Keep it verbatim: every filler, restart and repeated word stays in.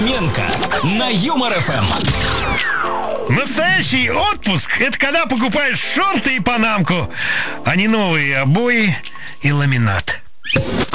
Фоменко на Юмор эф эм. Настоящий отпуск — это когда покупаешь шорты и панамку, а не новые обои и ламинат.